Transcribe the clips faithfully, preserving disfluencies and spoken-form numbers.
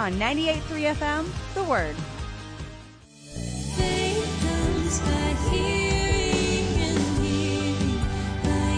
on ninety-eight point three F M, The Word. Faith comes by hearing and hearing by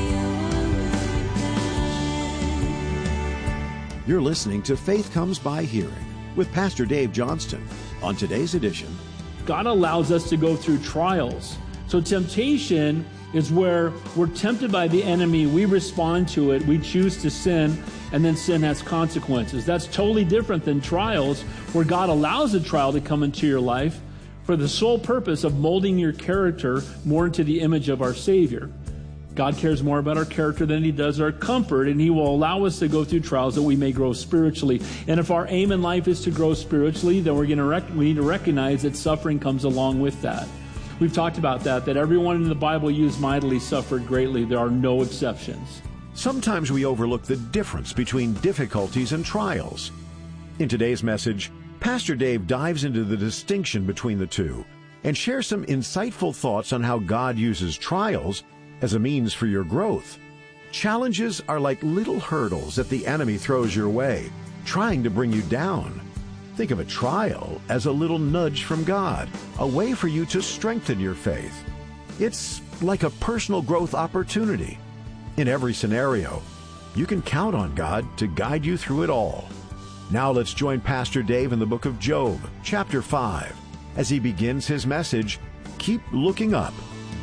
your word, God. You're listening to Faith Comes by Hearing with Pastor Dave Johnston. On today's edition, God allows us to go through trials. So temptation is where we're tempted by the enemy, we respond to it, we choose to sin, and then sin has consequences. That's totally different than trials, where God allows a trial to come into your life for the sole purpose of molding your character more into the image of our Savior. God cares more about our character than He does our comfort, and He will allow us to go through trials that we may grow spiritually. And if our aim in life is to grow spiritually, then we're going to rec- we need to recognize that suffering comes along with that. We've talked about that, that everyone in the Bible used mightily suffered greatly. There are no exceptions. sometimes we overlook the difference between difficulties and trials. In today's message, Pastor Dave dives into the distinction between the two and shares some insightful thoughts on how God uses trials as a means for your growth. Challenges are like little hurdles that the enemy throws your way, trying to bring you down. Think of a trial as a little nudge from God, a way for you to strengthen your faith. It's like a personal growth opportunity. In every scenario, you can count on God to guide you through it all. Now let's join Pastor Dave in the book of Job, chapter five, as he begins his message, Keep Looking Up.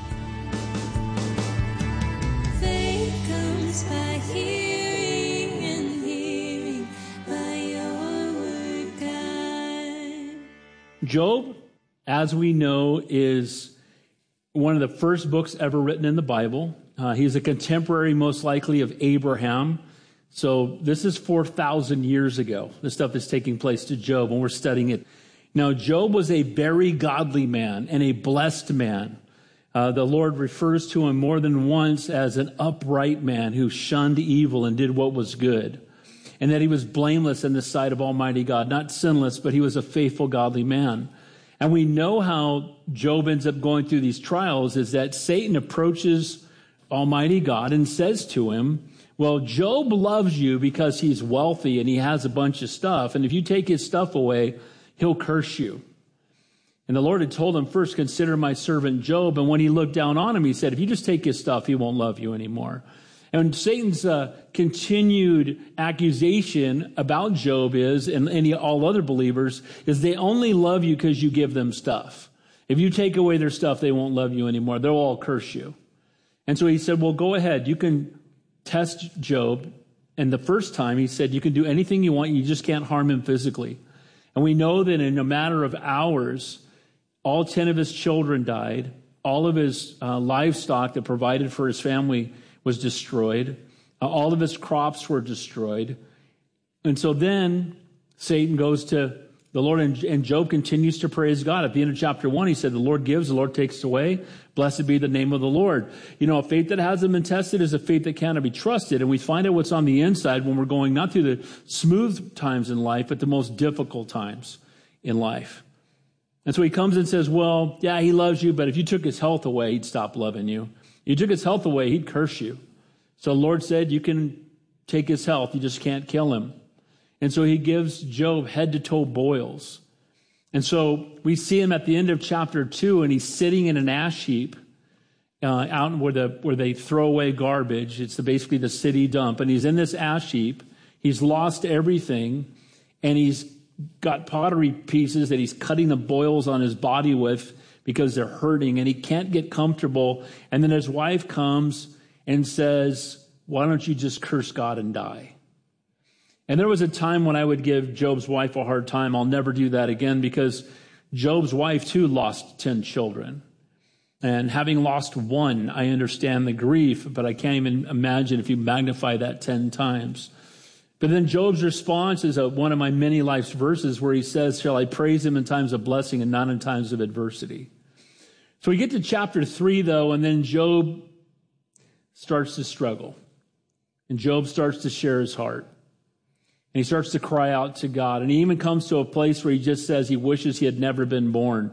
Faith comes by hearing and hearing by your word, God. Job, as we know, is one of the first books ever written in the Bible. Uh, he's a contemporary, most likely, of Abraham. So this is four thousand years ago. This stuff is taking place to Job, and we're studying it. Now, Job was a very godly man and a blessed man. Uh, the Lord refers to him more than once as an upright man who shunned evil and did what was good, and that he was blameless in the sight of Almighty God. Not sinless, but he was a faithful, godly man. And we know how Job ends up going through these trials is that Satan approaches Almighty God and says to him, well, Job loves you because he's wealthy and he has a bunch of stuff. And if you take his stuff away, he'll curse you. And the Lord had told him, first, consider my servant Job. And when he looked down on him, he said, if you just take his stuff, he won't love you anymore. And Satan's uh, continued accusation about Job is, and any all other believers, is they only love you because you give them stuff. If you take away their stuff, they won't love you anymore. They'll all curse you. And so he said, well, go ahead. You can test Job. And the first time he said, you can do anything you want. You just can't harm him physically. And we know that in a matter of hours, all ten of his children died. All of his uh, livestock that provided for his family was destroyed. Uh, all of his crops were destroyed. And so then Satan goes to the Lord, and, and Job continues to praise God. At the end of chapter one, he said, the Lord gives, the Lord takes away. Blessed be the name of the Lord. You know, a faith that hasn't been tested is a faith that cannot be trusted. And we find out what's on the inside when we're going not through the smooth times in life, but the most difficult times in life. And so he comes and says, well, yeah, he loves you, but if you took his health away, he'd stop loving you. If you took his health away, he'd curse you. So the Lord said, you can take his health, you just can't kill him. And so he gives Job head to toe boils. And so we see him at the end of chapter two, and he's sitting in an ash heap uh, out where the where they throw away garbage. It's the, basically the city dump. And he's in this ash heap. He's lost everything, and he's got pottery pieces that he's cutting the boils on his body with because they're hurting, and he can't get comfortable. And then his wife comes and says, why don't you just curse God and die? And there was a time when I would give Job's wife a hard time. I'll never do that again, because Job's wife too lost ten children. And having lost one, I understand the grief, but I can't even imagine if you magnify that ten times. But then Job's response is a, one of my many life's verses where he says, shall I praise him in times of blessing and not in times of adversity? So we get to chapter three, though, and then Job starts to struggle. And Job starts to share his heart. And he starts to cry out to God. And he even comes to a place where he just says he wishes he had never been born.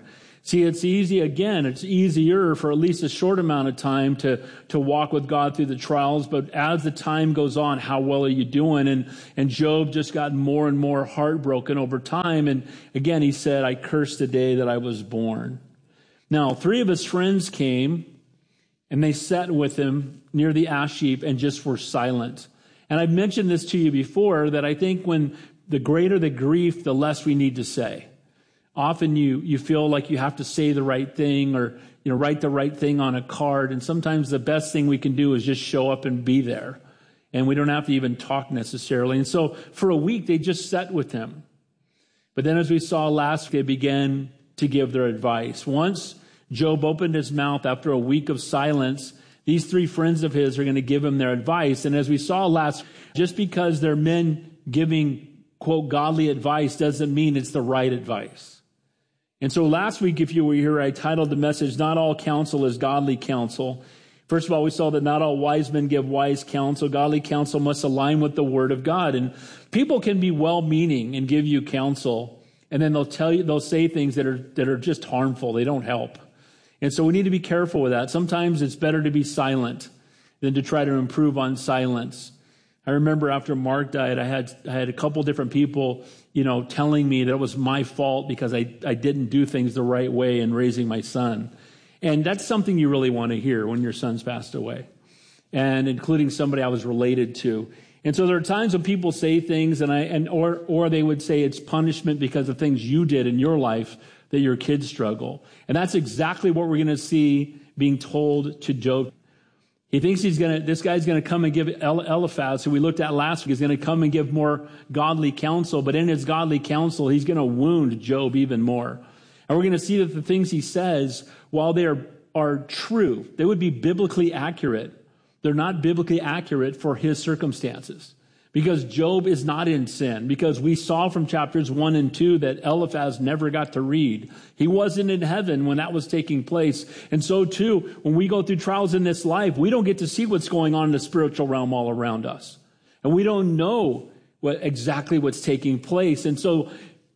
See, it's easy, again, it's easier for at least a short amount of time to, to walk with God through the trials, but as the time goes on, how well are you doing? And, and Job just got more and more heartbroken over time. And again, he said, I curse the day that I was born. Now, three of his friends came, and they sat with him near the ash heap and just were silent. And I've mentioned this to you before, that I think when the greater the grief, the less we need to say. Often you, you feel like you have to say the right thing or, you know, write the right thing on a card. And sometimes the best thing we can do is just show up and be there. And we don't have to even talk necessarily. And so for a week, they just sat with him. But then as we saw last week, they began to give their advice. Once Job opened his mouth after a week of silence, these three friends of his are going to give him their advice. And as we saw last, just because they're men giving, quote, godly advice doesn't mean it's the right advice. And so last week, if you were here, I titled the message, Not All Counsel is Godly Counsel. First of all, we saw that not all wise men give wise counsel. Godly counsel must align with the word of God. And people can be well-meaning and give you counsel, and then they'll tell you, they'll say things that are, that are just harmful. They don't help. And so we need to be careful with that. Sometimes it's better to be silent than to try to improve on silence. I remember after Mark died, I had I had a couple different people, you know, telling me that it was my fault because I, I didn't do things the right way in raising my son. And that's something you really want to hear when your son's passed away, and including somebody I was related to. And so there are times when people say things, and I and or or they would say it's punishment because of things you did in your life that your kids struggle. And that's exactly what we're going to see being told to Job. He thinks he's going to, this guy's going to come and give Eliphaz, who we looked at last week, is going to come and give more godly counsel. But in his godly counsel, he's going to wound Job even more. And we're going to see that the things he says, while they are, are true, they would be biblically accurate. They're not biblically accurate for his circumstances. Because Job is not in sin. Because we saw from chapters one and two that Eliphaz never got to read. He wasn't in heaven when that was taking place. And so too, when we go through trials in this life, we don't get to see what's going on in the spiritual realm all around us. And we don't know what exactly what's taking place. And so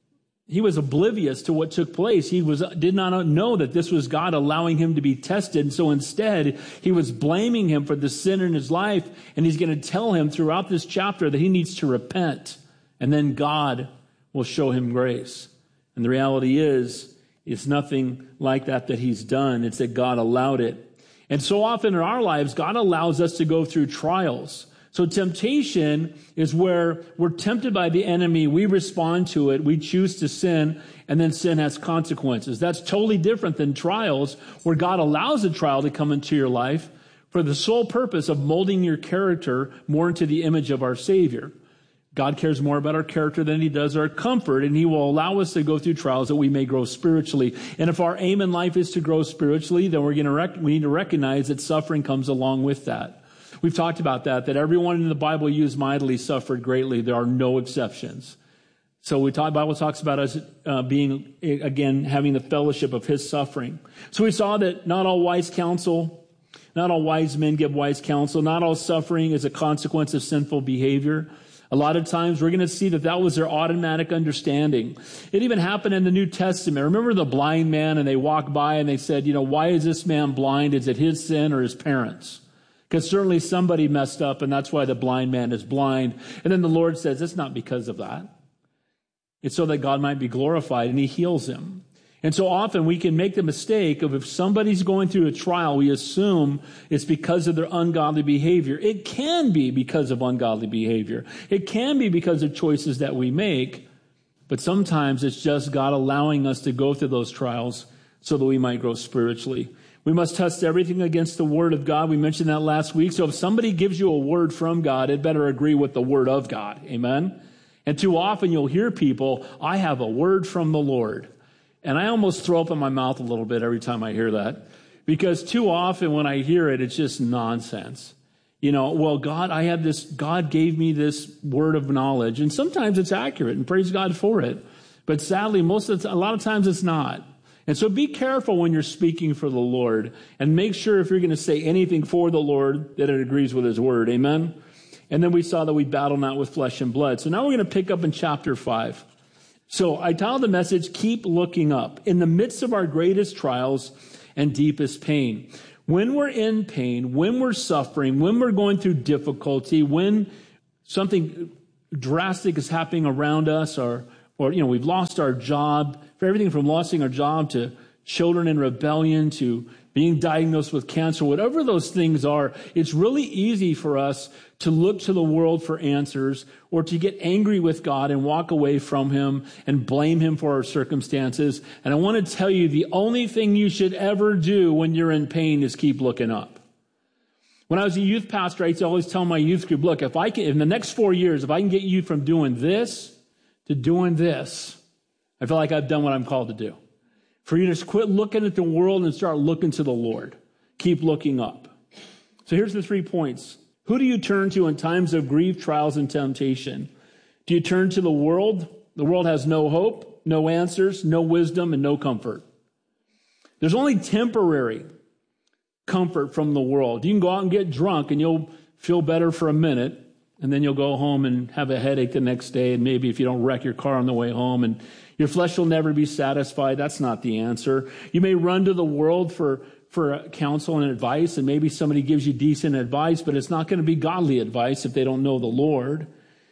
he was oblivious to what took place. He was did not know that this was God allowing him to be tested. And so instead, he was blaming him for the sin in his life. And he's going to tell him throughout this chapter that he needs to repent. And then God will show him grace. And the reality is, it's nothing like that that he's done. It's that God allowed it. And so often in our lives, God allows us to go through trials. So temptation is where we're tempted by the enemy, we respond to it, we choose to sin, and then sin has consequences. That's totally different than trials, where God allows a trial to come into your life for the sole purpose of molding your character more into the image of our Savior. God cares more about our character than he does our comfort, and he will allow us to go through trials that we may grow spiritually. And if our aim in life is to grow spiritually, then we're going to rec- we need to recognize that suffering comes along with that. We've talked about that, that everyone in the Bible used mightily suffered greatly. There are no exceptions. So we talk, the Bible talks about us uh, being, again, having the fellowship of his suffering. So we saw that not all wise counsel, not all wise men give wise counsel. Not all suffering is a consequence of sinful behavior. A lot of times we're going to see that that was their automatic understanding. It even happened in the New Testament. Remember the blind man, and they walked by and they said, you know, why is this man blind? Is it his sin or his parents? Because certainly somebody messed up, and that's why the blind man is blind. And then the Lord says, it's not because of that. It's so that God might be glorified, and he heals him. And so often we can make the mistake of, if somebody's going through a trial, we assume it's because of their ungodly behavior. It can be because of ungodly behavior. It can be because of choices that we make. But sometimes it's just God allowing us to go through those trials so that we might grow spiritually. We must test everything against the word of God. We mentioned that last week. So if somebody gives you a word from God, it better agree with the word of God. Amen? And too often you'll hear people, I have a word from the Lord. And I almost throw up in my mouth a little bit every time I hear that. Because too often when I hear it, it's just nonsense. You know, well, God, I had this, God gave me this word of knowledge. And sometimes it's accurate, and praise God for it. But sadly, most of the, a lot of times it's not. And so be careful when you're speaking for the Lord, and make sure if you're going to say anything for the Lord that it agrees with his word. Amen? And then we saw that we battle not with flesh and blood. So now we're going to pick up in chapter five. So I titled the message, Keep Looking Up. In the midst of our greatest trials and deepest pain. When we're in pain, when we're suffering, when we're going through difficulty, when something drastic is happening around us, or, or you know, we've lost our job, for everything from losing our job to children in rebellion to being diagnosed with cancer, whatever those things are, it's really easy for us to look to the world for answers or to get angry with God and walk away from him and blame him for our circumstances. And I want to tell you, the only thing you should ever do when you're in pain is keep looking up. When I was a youth pastor, I used to always tell my youth group, look, if I can, in the next four years, if I can get you from doing this to doing this, I feel like I've done what I'm called to do. For you to just quit looking at the world and start looking to the Lord. Keep looking up. So here's the three points. Who do you turn to in times of grief, trials, and temptation? Do you turn to the world? The world has no hope, no answers, no wisdom, and no comfort. There's only temporary comfort from the world. You can go out and get drunk and you'll feel better for a minute, and then you'll go home and have a headache the next day, and maybe if you don't wreck your car on the way home, and your flesh will never be satisfied. That's not the answer. You may run to the world for, for counsel and advice, and maybe somebody gives you decent advice, but it's not going to be godly advice if they don't know the Lord.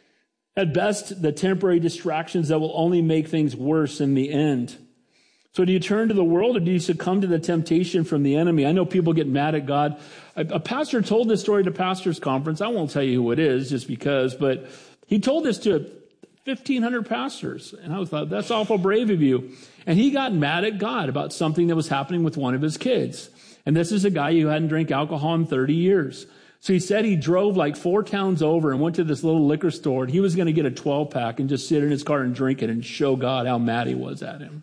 At best, the temporary distractions that will only make things worse in the end. So do you turn to the world, or do you succumb to the temptation from the enemy? I know people get mad at God. A, a pastor told this story at a pastor's conference. I won't tell you who it is just because, but he told this to fifteen hundred pastors. And I thought, that's awful brave of you. And he got mad at God about something that was happening with one of his kids. And this is a guy who hadn't drank alcohol in thirty years. So he said he drove like four towns over and went to this little liquor store, and he was going to get a twelve pack and just sit in his car and drink it and show God how mad he was at him.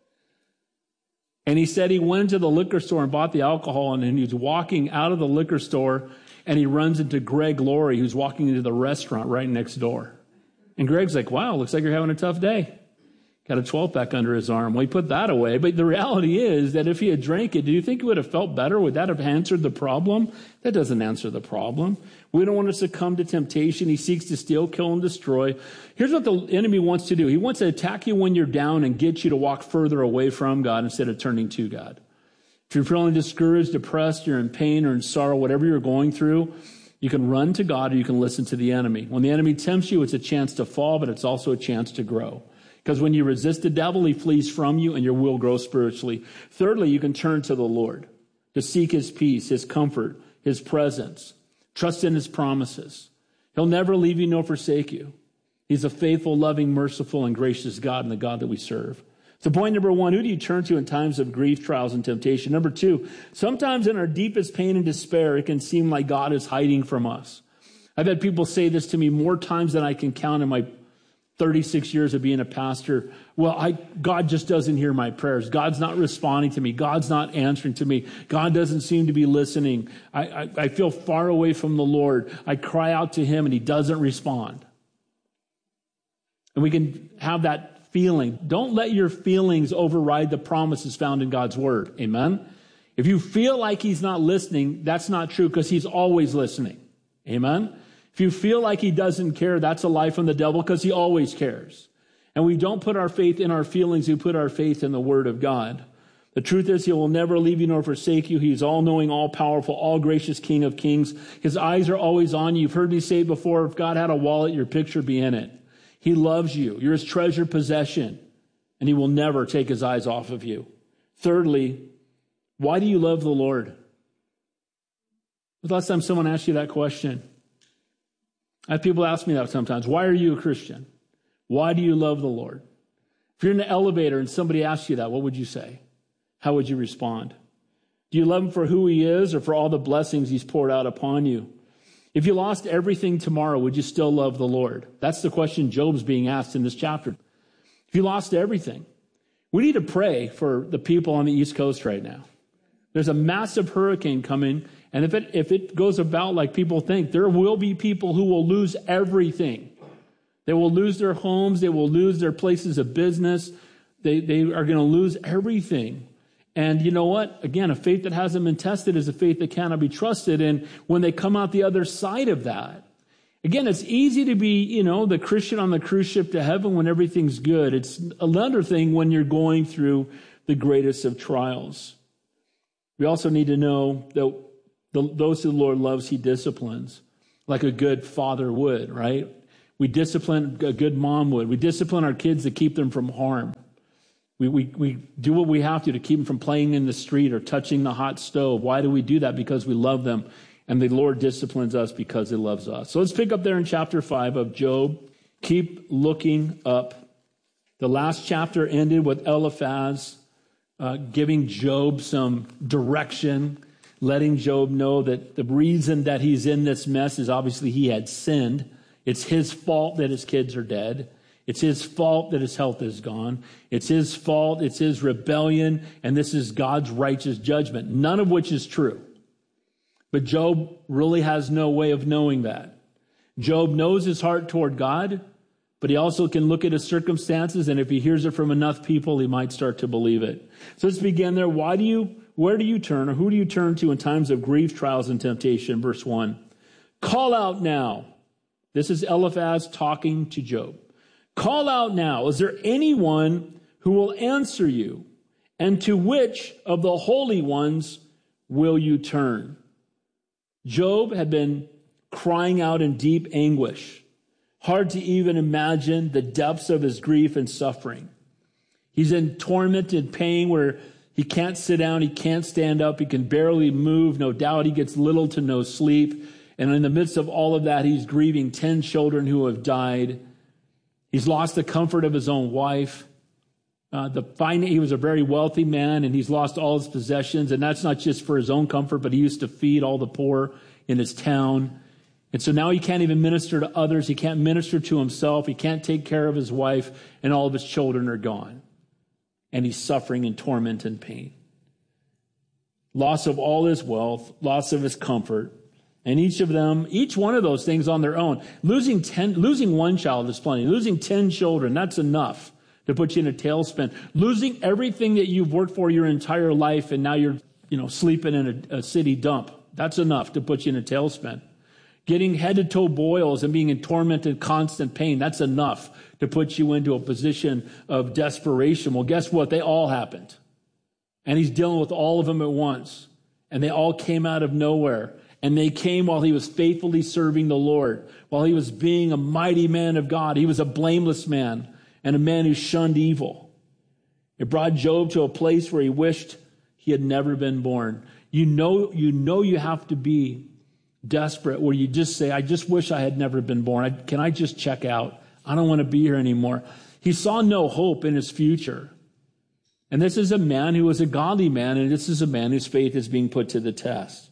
And he said he went to the liquor store and bought the alcohol, and then he was walking out of the liquor store, and he runs into Greg Laurie, who's walking into the restaurant right next door. And Greg's like, wow, looks like you're having a tough day. Got a twelve pack under his arm. Well, he put that away. But the reality is that if he had drank it, do you think he would have felt better? Would that have answered the problem? That doesn't answer the problem. We don't want to succumb to temptation. He seeks to steal, kill, and destroy. Here's what the enemy wants to do. He wants to attack you when you're down and get you to walk further away from God instead of turning to God. If you're feeling discouraged, depressed, you're in pain or in sorrow, whatever you're going through, you can run to God or you can listen to the enemy. When the enemy tempts you, it's a chance to fall, but it's also a chance to grow. Because when you resist the devil, he flees from you and your will grows spiritually. Thirdly, you can turn to the Lord to seek his peace, his comfort, his presence. Trust in his promises. He'll never leave you nor forsake you. He's a faithful, loving, merciful, and gracious God, and the God that we serve. So point number one, who do you turn to in times of grief, trials, and temptation? Number two, sometimes in our deepest pain and despair, it can seem like God is hiding from us. I've had people say this to me more times than I can count in my thirty-six years of being a pastor. Well, I, God just doesn't hear my prayers. God's not responding to me. God's not answering to me. God doesn't seem to be listening. I, I, I feel far away from the Lord. I cry out to him and he doesn't respond. And we can have that feeling. Don't let your feelings override the promises found in God's word. Amen? If you feel like he's not listening, that's not true because he's always listening. Amen? If you feel like he doesn't care, that's a lie from the devil because he always cares. And we don't put our faith in our feelings. We put our faith in the word of God. The truth is he will never leave you nor forsake you. He's all-knowing, all-powerful, all-gracious King of kings. His eyes are always on you. You've heard me say before, if God had a wallet, your picture be in it. He loves you. You're his treasured possession, and he will never take his eyes off of you. Thirdly, why do you love the Lord? When's the last time someone asked you that question? I have people ask me that sometimes. Why are you a Christian? Why do you love the Lord? If you're in the elevator and somebody asks you that, what would you say? How would you respond? Do you love him for who he is or for all the blessings he's poured out upon you? If you lost everything tomorrow, would you still love the Lord? That's the question Job's being asked in this chapter. If you lost everything, we need to pray for the people on the East Coast right now. There's a massive hurricane coming, and if it if it goes about like people think, there will be people who will lose everything. They will lose their homes. They will lose their places of business. They, they are going to lose everything. And you know what? Again, a faith that hasn't been tested is a faith that cannot be trusted. And when they come out the other side of that, Again, it's easy to be, you know, the Christian on the cruise ship to heaven when everything's good. It's another thing when you're going through the greatest of trials. We also need to know that the, those who the Lord loves, he disciplines, like a good father would, right? We discipline, a good mom would. We discipline our kids to keep them from harm. We, we, we do what we have to to keep them from playing in the street or touching the hot stove. Why do we do that? Because we love them. And the Lord disciplines us because he loves us. So let's pick up there in chapter five of Job. Keep looking up. The last chapter ended with Eliphaz uh, giving Job some direction, letting Job know that the reason that he's in this mess is obviously he had sinned. It's his fault that his kids are dead. It's his fault that his health is gone. It's his fault. It's his rebellion. And this is God's righteous judgment, none of which is true. But Job really has no way of knowing that. Job knows his heart toward God, but he also can look at his circumstances, and if he hears it from enough people, he might start to believe it. So let's begin there. Why do you, where do you turn, or who do you turn to in times of grief, trials, and temptation? Verse one. Call out now. This is Eliphaz talking to Job. Call out now. Is there anyone who will answer you? And to which of the holy ones will you turn? Job had been crying out in deep anguish. Hard to even imagine the depths of his grief and suffering. He's in tormented pain where he can't sit down, he can't stand up, he can barely move. No doubt he gets little to no sleep. And in the midst of all of that, he's grieving ten children who have died. He's lost the comfort of his own wife. Uh, the fin- he was a very wealthy man, and he's lost all his possessions. And that's not just for his own comfort, but he used to feed all the poor in his town. And so now he can't even minister to others. He can't minister to himself. He can't take care of his wife, and all of his children are gone. And he's suffering in torment and pain. Loss of all his wealth, loss of his comfort. And each of them, each one of those things on their own. Losing ten, losing one child is plenty. Losing ten children, that's enough to put you in a tailspin. Losing everything that you've worked for your entire life, and now you're, you know, sleeping in a, a city dump. That's enough to put you in a tailspin. Getting head to toe boils and being in tormented, constant pain, that's enough to put you into a position of desperation. Well, guess what? They all happened. And he's dealing with all of them at once. And they all came out of nowhere. And they came while he was faithfully serving the Lord, while he was being a mighty man of God. He was a blameless man and a man who shunned evil. It brought Job to a place where he wished he had never been born. You know, you know you have to be desperate, where you just say, I just wish I had never been born. I, can I just check out? I don't want to be here anymore. He saw no hope in his future. And this is a man who was a godly man, and this is a man whose faith is being put to the test.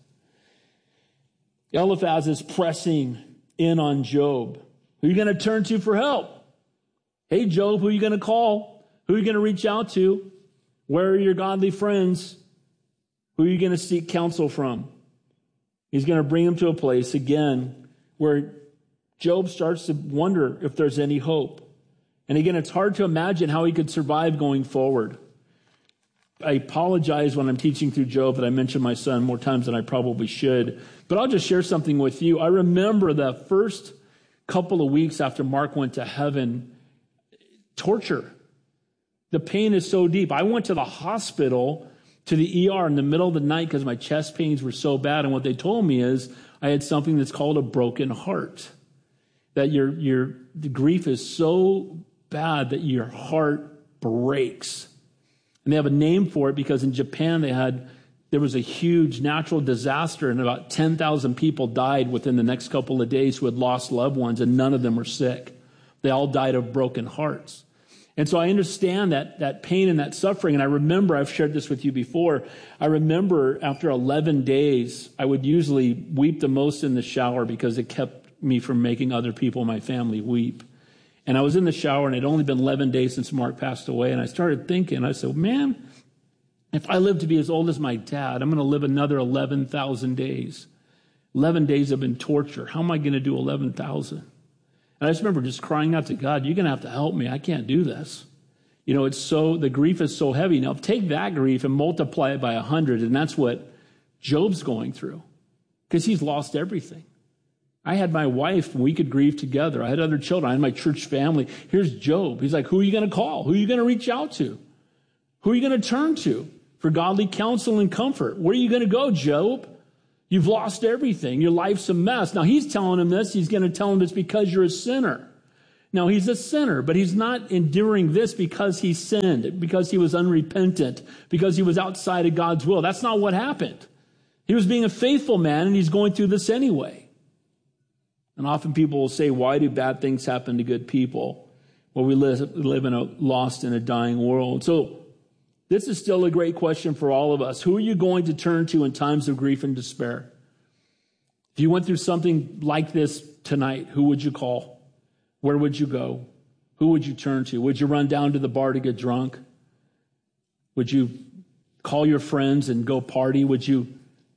Eliphaz is pressing in on Job. Who are you going to turn to for help? Hey, Job, who are you going to call? Who are you going to reach out to? Where are your godly friends? Who are you going to seek counsel from? He's going to bring him to a place, again, where Job starts to wonder if there's any hope. And again, it's hard to imagine how he could survive going forward. I apologize when I'm teaching through Job that I mention my son more times than I probably should. But I'll just share something with you. I remember the first couple of weeks after Mark went to heaven, torture. The pain is so deep. I went to the hospital, to the E R in the middle of the night because my chest pains were so bad. And what they told me is I had something that's called a broken heart. That your, your the grief is so bad that your heart breaks. And they have a name for it because in Japan they had, there was a huge natural disaster and about ten thousand people died within the next couple of days who had lost loved ones, and none of them were sick. They all died of broken hearts. And so I understand that, that pain and that suffering. And I remember, I've shared this with you before, I remember after eleven days, I would usually weep the most in the shower because it kept me from making other people in my family weep. And I was in the shower, and it had only been eleven days since Mark passed away. And I started thinking, I said, man, if I live to be as old as my dad, I'm going to live another eleven thousand days. eleven days have been torture. How am I going to do eleven thousand? And I just remember just crying out to God, you're going to have to help me. I can't do this. You know, it's so, the grief is so heavy. Now, take that grief and multiply it by a hundred, and that's what Job's going through because he's lost everything. I had my wife, we could grieve together. I had other children. I had my church family. Here's Job. He's like, who are you going to call? Who are you going to reach out to? Who are you going to turn to for godly counsel and comfort? Where are you going to go, Job? You've lost everything. Your life's a mess. Now, he's telling him this. He's going to tell him it's because you're a sinner. Now, he's a sinner, but he's not enduring this because he sinned, because he was unrepentant, because he was outside of God's will. That's not what happened. He was being a faithful man, and he's going through this anyway. And often people will say, why do bad things happen to good people? Well, we live, live in a lost and a dying world. So this is still a great question for all of us. Who are you going to turn to in times of grief and despair? If you went through something like this tonight, who would you call? Where would you go? Who would you turn to? Would you run down to the bar to get drunk? Would you call your friends and go party? Would you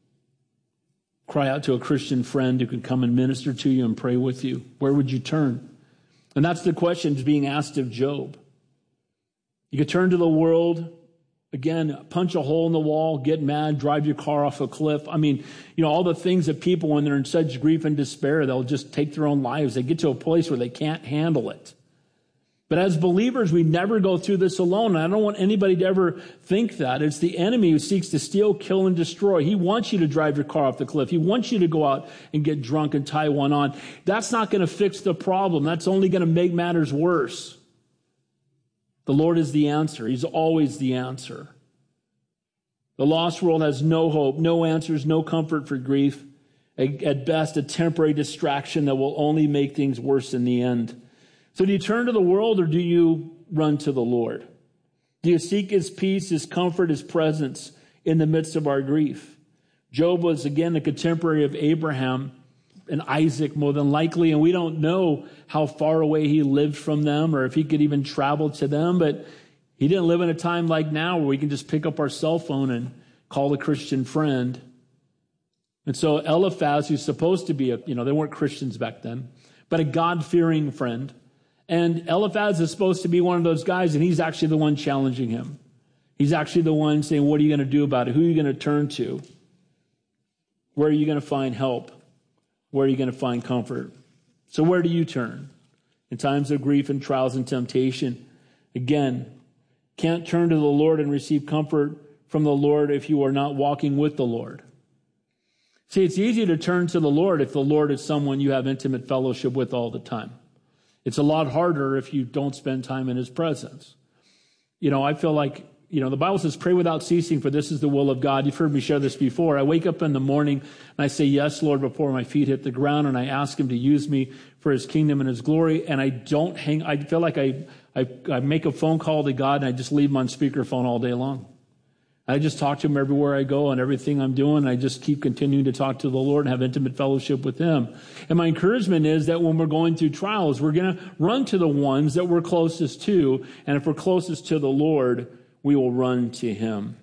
cry out to a Christian friend who can come and minister to you and pray with you? Where would you turn? And that's the question being asked of Job. You could turn to the world, again, punch a hole in the wall, get mad, drive your car off a cliff. I mean, you know, all the things that people, when they're in such grief and despair, they'll just take their own lives. They get to a place where they can't handle it. But as believers, we never go through this alone. And I don't want anybody to ever think that. It's the enemy who seeks to steal, kill, and destroy. He wants you to drive your car off the cliff. He wants you to go out and get drunk and tie one on. That's not going to fix the problem. That's only going to make matters worse. The Lord is the answer. He's always the answer. The lost world has no hope, no answers, no comfort for grief. At best, a temporary distraction that will only make things worse in the end. So do you turn to the world or do you run to the Lord? Do you seek his peace, his comfort, his presence in the midst of our grief? Job was, again, a contemporary of Abraham and Isaac, more than likely, and we don't know how far away he lived from them or if he could even travel to them, but he didn't live in a time like now where we can just pick up our cell phone and call a Christian friend. And so Eliphaz, who's supposed to be a, you know, they weren't Christians back then, but a God-fearing friend. And Eliphaz is supposed to be one of those guys, and he's actually the one challenging him. He's actually the one saying, what are you going to do about it? Who are you going to turn to? Where are you going to find help? Where are you going to find comfort? So where do you turn in times of grief and trials and temptation? Again, can't turn to the Lord and receive comfort from the Lord if you are not walking with the Lord. See, it's easy to turn to the Lord if the Lord is someone you have intimate fellowship with all the time. It's a lot harder if you don't spend time in his presence. You know, I feel like, you know, the Bible says, pray without ceasing, for this is the will of God. You've heard me share this before. I wake up in the morning and I say, yes, Lord, before my feet hit the ground, and I ask him to use me for his kingdom and his glory. And I don't hang, I feel like I, I, I make a phone call to God and I just leave him on speakerphone all day long. I just talk to him everywhere I go and everything I'm doing. I just keep continuing to talk to the Lord and have intimate fellowship with him. And my encouragement is that when we're going through trials, we're going to run to the ones that we're closest to. And if we're closest to the Lord, we will run to him.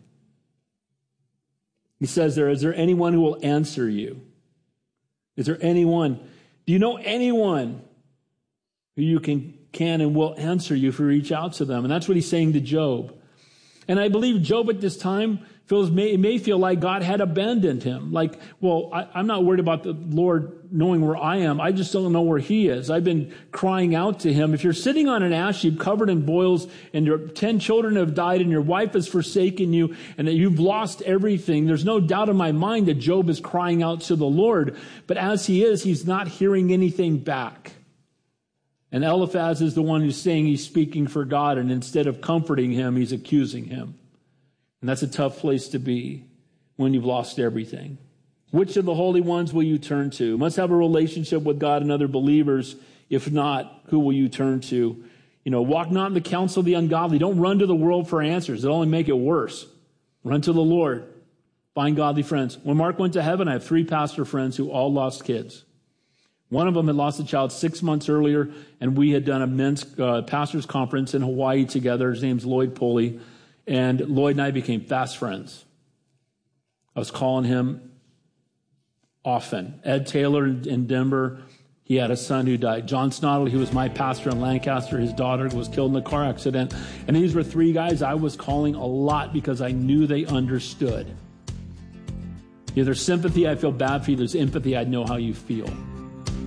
He says there, is there anyone who will answer you? Is there anyone? Do you know anyone who you can, can and will answer you if you reach out to them? And that's what he's saying to Job. And I believe Job at this time feels may, may feel like God had abandoned him. Like, well, I, I'm not worried about the Lord knowing where I am. I just don't know where he is. I've been crying out to him. If you're sitting on an ash heap covered in boils and your ten children have died and your wife has forsaken you and that you've lost everything, there's no doubt in my mind that Job is crying out to the Lord. But as he is, he's not hearing anything back. And Eliphaz is the one who's saying he's speaking for God, and instead of comforting him, he's accusing him. And that's a tough place to be when you've lost everything. Which of the holy ones will you turn to? You must have a relationship with God and other believers. If not, who will you turn to? You know, walk not in the counsel of the ungodly. Don't run to the world for answers. It'll only make it worse. Run to the Lord. Find godly friends. When Mark went to heaven, I have three pastor friends who all lost kids. One of them had lost a child six months earlier, and we had done a men's uh, pastor's conference in Hawaii together. His name's Lloyd Pulley, and Lloyd and I became fast friends. I was calling him often. Ed Taylor in Denver, he had a son who died. John Snodley, who was my pastor in Lancaster, his daughter was killed in a car accident. And these were three guys I was calling a lot because I knew they understood. If there's sympathy, I feel bad for you. There's empathy, I know how you feel.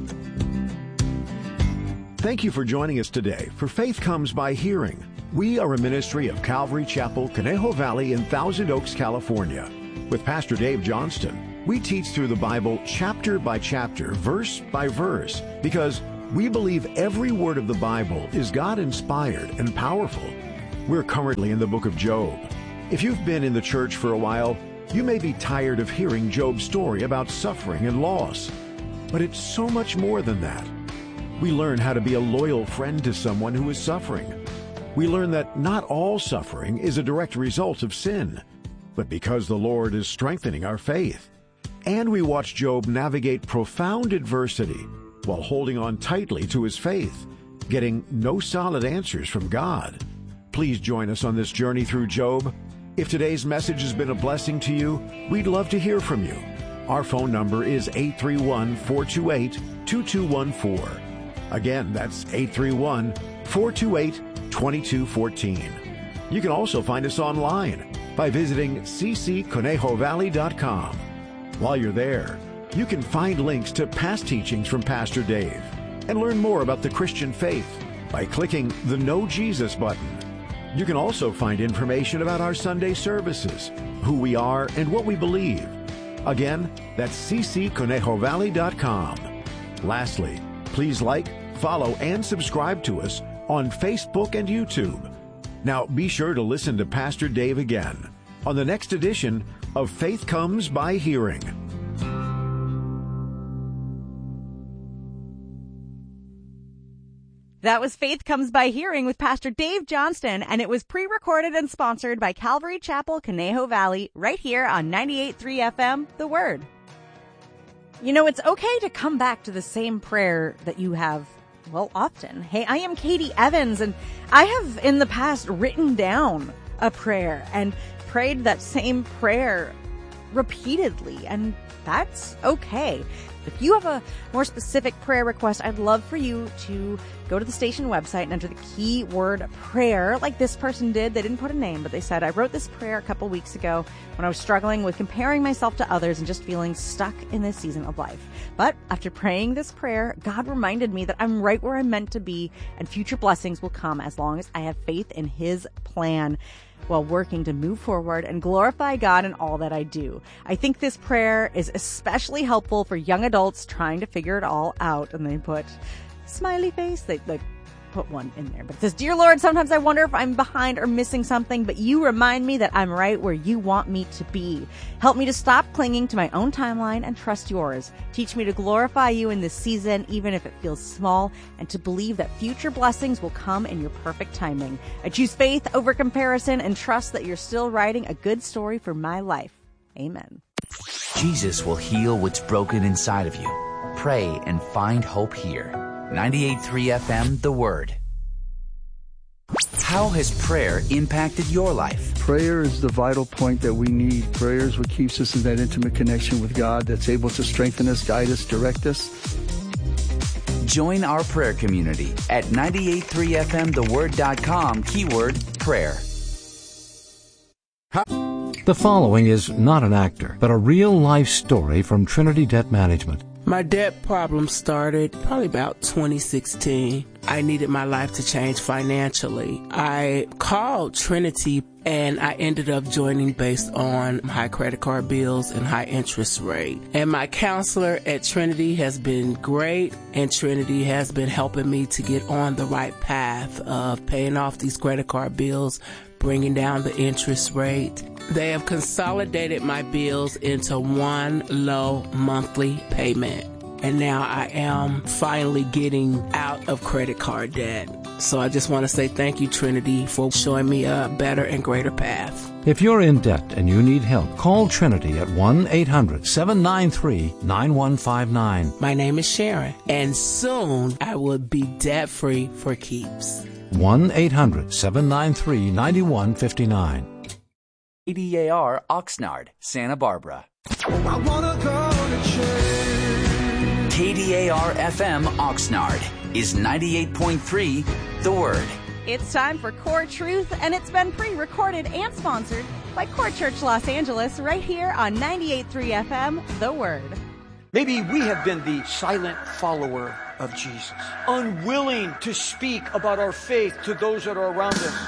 Thank you for joining us today for Faith Comes by Hearing. We are a ministry of Calvary Chapel, Conejo Valley in Thousand Oaks, California. With Pastor Dave Johnston, we teach through the Bible chapter by chapter, verse by verse, because we believe every word of the Bible is God-inspired and powerful. We're currently in the book of Job. If you've been in the church for a while, you may be tired of hearing Job's story about suffering and loss. But it's so much more than that. We learn how to be a loyal friend to someone who is suffering. We learn that not all suffering is a direct result of sin, but because the Lord is strengthening our faith. And we watch Job navigate profound adversity while holding on tightly to his faith, getting no solid answers from God. Please join us on this journey through Job. If today's message has been a blessing to you, we'd love to hear from you. Our phone number is eight three one, four two eight, two two one four. Again, that's eight three one, four two eight, two two one four. You can also find us online by visiting c c conejo valley dot com. While you're there, you can find links to past teachings from Pastor Dave and learn more about the Christian faith by clicking the Know Jesus button. You can also find information about our Sunday services, who we are, and what we believe. Again, that's c c conejo valley dot com. Lastly, please like, follow, and subscribe to us on Facebook and YouTube. Now, be sure to listen to Pastor Dave again on the next edition of Faith Comes by Hearing. That was Faith Comes by Hearing with Pastor Dave Johnston, and it was pre-recorded and sponsored by Calvary Chapel, Conejo Valley, right here on ninety-eight point three F M, The Word. You know, it's okay to come back to the same prayer that you have, well, often. Hey, I am Katie Evans, and I have in the past written down a prayer and prayed that same prayer repeatedly, and that's okay. If you have a more specific prayer request, I'd love for you to go to the station website and enter the keyword prayer, like this person did. They didn't put a name, but they said, I wrote this prayer a couple weeks ago when I was struggling with comparing myself to others and just feeling stuck in this season of life. But after praying this prayer, God reminded me that I'm right where I'm meant to be, and future blessings will come as long as I have faith in His plan, while working to move forward and glorify God in all that I do. I think this prayer is especially helpful for young adults trying to figure it all out. And they put smiley face. They, they put one in there. But it says, Dear Lord, sometimes I wonder if I'm behind or missing something, but you remind me that I'm right where you want me to be. Help me to stop clinging to my own timeline and trust yours. Teach me to glorify you in this season, even if it feels small, and to believe that future blessings will come in your perfect timing. I choose faith over comparison and trust that you're still writing a good story for my life. Amen. Jesus will heal what's broken inside of you. Pray and find hope here. ninety-eight point three F M, The Word. How has prayer impacted your life? Prayer is the vital point that we need. Prayer is what keeps us in that intimate connection with God that's able to strengthen us, guide us, direct us. Join our prayer community at ninety-eight point three F M the word dot com, keyword prayer. The following is not an actor, but a real-life story from Trinity Debt Management. My debt problem started probably about twenty sixteen. I needed my life to change financially. I called Trinity and I ended up joining based on high credit card bills and high interest rate. And my counselor at Trinity has been great, and Trinity has been helping me to get on the right path of paying off these credit card bills, bringing down the interest rate. They have consolidated my bills into one low monthly payment. And now I am finally getting out of credit card debt. So I just want to say thank you, Trinity, for showing me a better and greater path. If you're in debt and you need help, call Trinity at one eight hundred seven nine three nine one five nine. My name is Sharon, and soon I will be debt-free for keeps. one eight hundred seven nine three nine one five nine. K D A R Oxnard, Santa Barbara. I wanna go to church. K D A R F M Oxnard is ninety-eight point three The Word. It's time for Core Truth, and it's been pre-recorded and sponsored by Core Church Los Angeles right here on ninety-eight point three F M, The Word. Maybe we have been the silent follower of Jesus, unwilling to speak about our faith to those that are around us.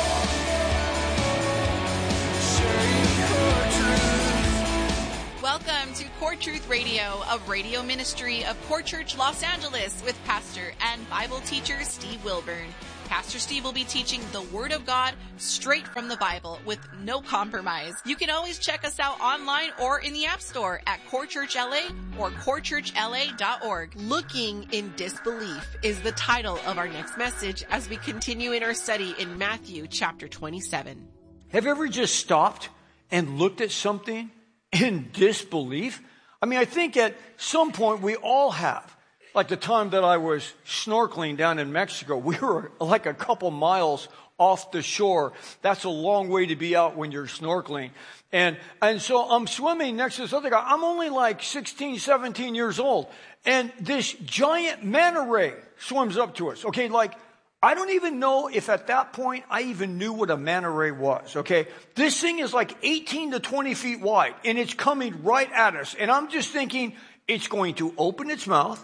Welcome to Core Truth Radio, a radio ministry of Core Church Los Angeles with pastor and Bible teacher Steve Wilburn. Pastor Steve will be teaching the Word of God straight from the Bible with no compromise. You can always check us out online or in the App Store at Core Church L A or core church L A dot org. Looking in Disbelief is the title of our next message as we continue in our study in Matthew chapter twenty-seven. Have you ever just stopped and looked at something in disbelief? I mean, I think at some point we all have. Like the time that I was snorkeling down in Mexico, we were like a couple miles off the shore. That's a long way to be out when you're snorkeling. And, and so I'm swimming next to this other guy. I'm only like sixteen, seventeen years old. And this giant manta ray swims up to us. Okay, like, I don't even know if at that point I even knew what a manta ray was, okay? This thing is like eighteen to twenty feet wide, and it's coming right at us. And I'm just thinking it's going to open its mouth,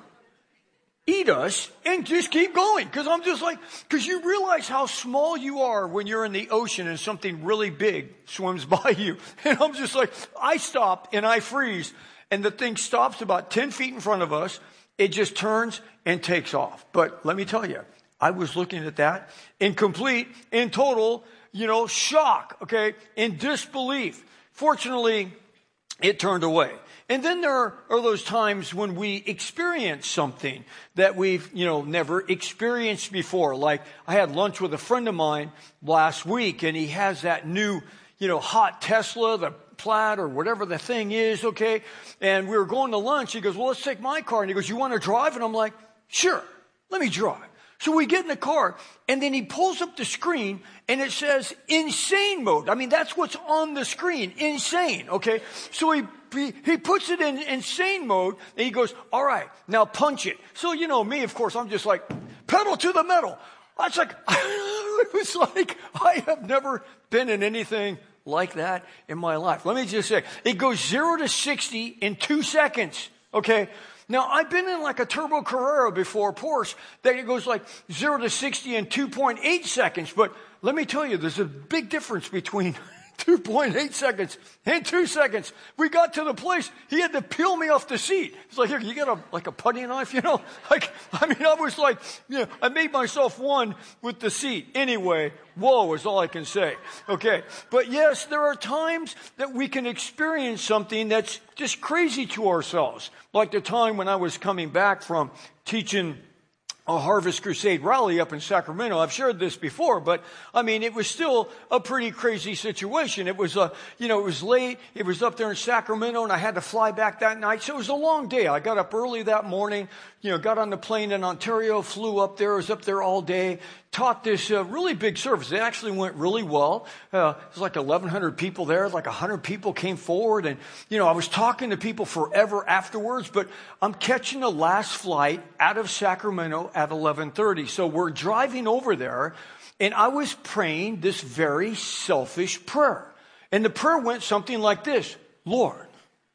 eat us, and just keep going. Because I'm just like, because you realize how small you are when you're in the ocean and something really big swims by you. And I'm just like, I stop and I freeze. And the thing stops about ten feet in front of us. It just turns and takes off. But let me tell you, I was looking at that in complete, in total, you know, shock, okay, in disbelief. Fortunately, it turned away. And then there are those times when we experience something that we've, you know, never experienced before. Like I had lunch with a friend of mine last week, and he has that new, you know, hot Tesla, the Plaid or whatever the thing is, okay? And we were going to lunch. He goes, well, let's take my car. And he goes, you want to drive? And I'm like, sure, let me drive. So we get in the car, and then he pulls up the screen, and it says insane mode. I mean, that's what's on the screen, insane, okay? So he he, he puts it in insane mode, and he goes, all right, now punch it. So, you know, me, of course, I'm just like, pedal to the metal. I was like, it was like, I have never been in anything like that in my life. Let me just say, it goes zero to sixty in two seconds, okay? Now, I've been in like a Turbo Carrera before, Porsche, that it goes like zero to sixty in two point eight seconds. But let me tell you, there's a big difference between two point eight seconds and two seconds. We got to the place, he had to peel me off the seat. It's like, here, you got a, like a putty knife, you know? Like, I mean, I was like, you know, I made myself one with the seat. Anyway, whoa is all I can say. Okay. But yes, there are times that we can experience something that's just crazy to ourselves. Like the time when I was coming back from teaching a Harvest Crusade rally up in Sacramento. I've shared this before, but I mean, it was still a pretty crazy situation. It was, uh, you know, it was late. It was up there in Sacramento, and I had to fly back that night. So it was a long day. I got up early that morning, you know, got on the plane in Ontario, flew up there, was up there all day, taught this uh, really big service. It actually went really well. Uh, it was like eleven hundred people there. Like one hundred people came forward. And, you know, I was talking to people forever afterwards, but I'm catching the last flight out of Sacramento at eleven thirty. So we're driving over there, and I was praying this very selfish prayer. And the prayer went something like this: Lord,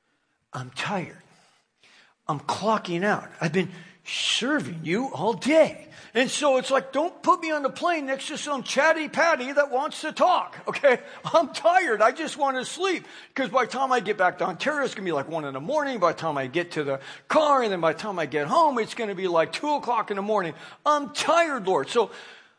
I'm tired. I'm clocking out. I've been serving you all day. And so it's like, don't put me on the plane next to some chatty patty that wants to talk, okay? I'm tired. I just want to sleep. Because by the time I get back to Ontario, it's going to be like one in the morning. By the time I get to the car, and then by the time I get home, it's going to be like two o'clock in the morning. I'm tired, Lord. So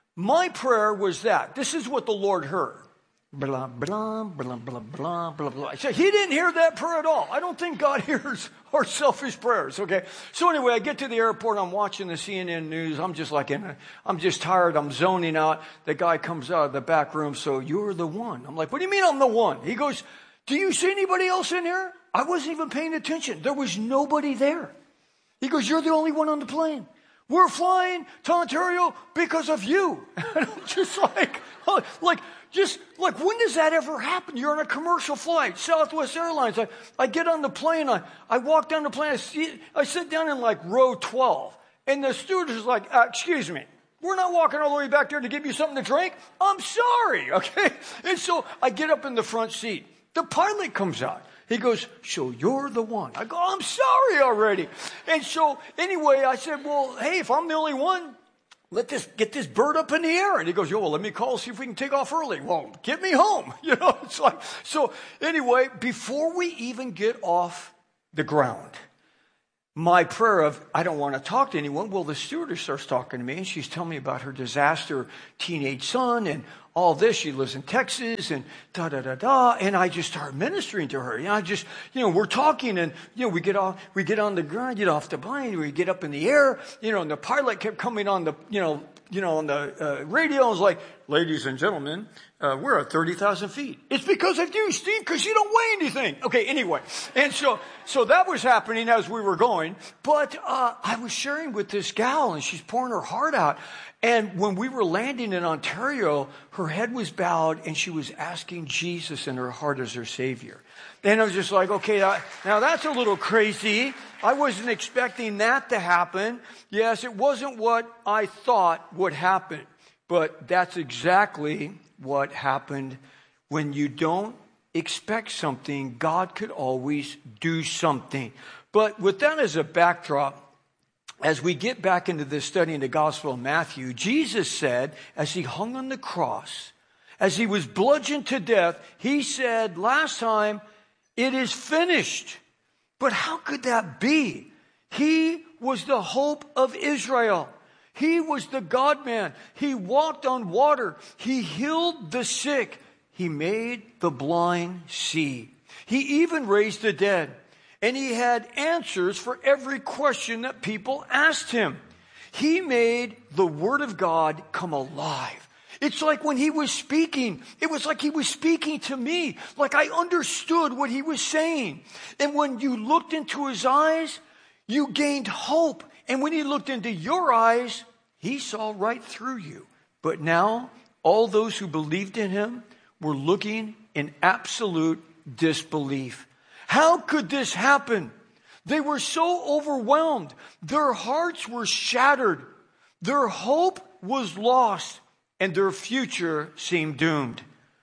my prayer was that. This is what the Lord heard. Blah, blah, blah, blah, blah, blah, blah. So he didn't hear that prayer at all. I don't think God hears our selfish prayers, okay? So anyway, I get to the airport. I'm watching the C N N news. I'm just like, in a, I'm just tired. I'm zoning out. The guy comes out of the back room. So you're the one. I'm like, what do you mean I'm the one? He goes, do you see anybody else in here? I wasn't even paying attention. There was nobody there. He goes, you're the only one on the plane. We're flying to Ontario because of you. And I'm just like, like, just like, when does that ever happen? You're on a commercial flight, Southwest Airlines. I, I get on the plane. I, I walk down the plane. I, see, I sit down in like row twelve. And the stewardess is like, uh, excuse me, we're not walking all the way back there to give you something to drink. I'm sorry, okay? And so I get up in the front seat. The pilot comes out. He goes, so you're the one. I go, I'm sorry already. And so anyway, I said, well, hey, if I'm the only one, let this, get this bird up in the air. And he goes, yo, well, let me call, see if we can take off early. Well, get me home. You know, it's like, so anyway, before we even get off the ground, my prayer of, I don't want to talk to anyone. Well, the stewardess starts talking to me, and she's telling me about her disaster teenage son and all this. She lives in Texas and da da da da. And I just start ministering to her. You know, I just, you know, we're talking, and you know, we get off, we get on the ground, get off the plane, we get up in the air, you know, and the pilot kept coming on the, you know, you know, on the uh, radio. And was like, ladies and gentlemen, uh, we're at thirty thousand feet. It's because of you, Steve, because you don't weigh anything. Okay, anyway. And so, so that was happening as we were going. But uh, I was sharing with this gal, and she's pouring her heart out. And when we were landing in Ontario, her head was bowed, and she was asking Jesus in her heart as her Savior. And I was just like, okay, now that's a little crazy. I wasn't expecting that to happen. Yes, it wasn't what I thought would happen. But that's exactly what happened. When you don't expect something, God could always do something. But with that as a backdrop, as we get back into this study in the Gospel of Matthew, Jesus said, as he hung on the cross, as he was bludgeoned to death, he said last time, it is finished. But how could that be? He was the hope of Israel. He was the God-man. He walked on water. He healed the sick. He made the blind see. He even raised the dead. And he had answers for every question that people asked him. He made the Word of God come alive. It's like when he was speaking, it was like he was speaking to me, like I understood what he was saying. And when you looked into his eyes, you gained hope. And when he looked into your eyes, he saw right through you. But now, all those who believed in him were looking in absolute disbelief. How could this happen? They were so overwhelmed. Their hearts were shattered. Their hope was lost. And their future seemed doomed.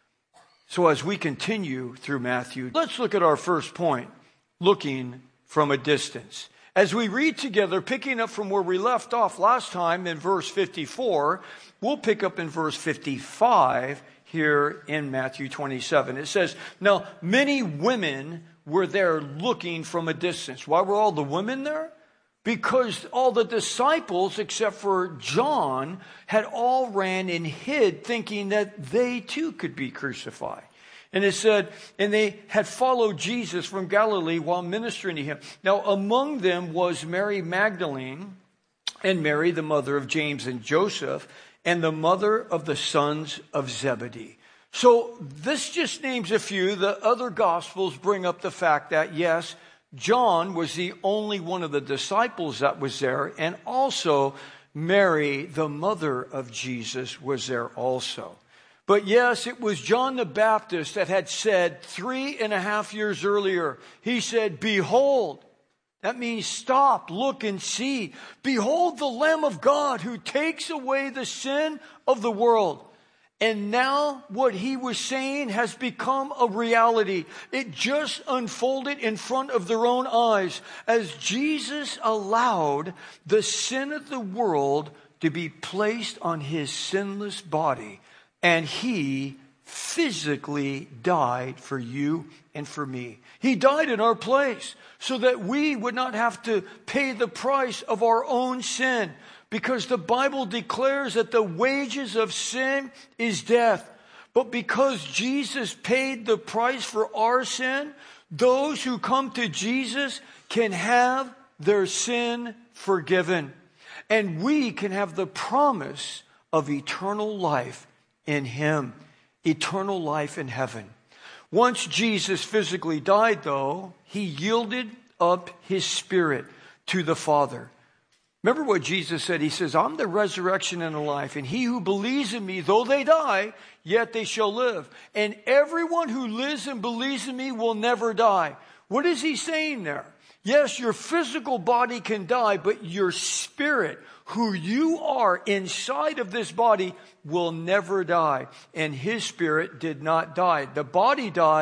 So as we continue through Matthew, let's look at our first point, looking from a distance. As we read together, picking up from where we left off last time in verse fifty-four, we'll pick up in verse fifty-five here in Matthew twenty-seven. It says, now many women were there looking from a distance. Why were all the women there? Because all the disciples, except for John, had all ran and hid, thinking that they too could be crucified. And it said, and they had followed Jesus from Galilee while ministering to him. Now, among them was Mary Magdalene and Mary, the mother of James and Joseph, and the mother of the sons of Zebedee. So this just names a few. The other Gospels bring up the fact that, yes, John was the only one of the disciples that was there, and also Mary, the mother of Jesus, was there also. But yes, it was John the Baptist that had said three and a half years earlier, he said, behold, that means stop, look and see. Behold the Lamb of God who takes away the sin of the world. And now what he was saying has become a reality. It just unfolded in front of their own eyes as Jesus allowed the sin of the world to be placed on his sinless body. And he physically died for you and for me. He died in our place so that we would not have to pay the price of our own sin. Because the Bible declares that the wages of sin is death. But because Jesus paid the price for our sin, those who come to Jesus can have their sin forgiven. And we can have the promise of eternal life in him. Eternal life in heaven. Once Jesus physically died, though, he yielded up his spirit to the Father. Remember what Jesus said? He says, I'm the resurrection and the life, and he who believes in me, though they die, yet they shall live. And everyone who lives and believes in me will never die. What is he saying there? Yes, your physical body can die, but your spirit, who you are inside of this body, will never die. And his spirit did not die. The body died,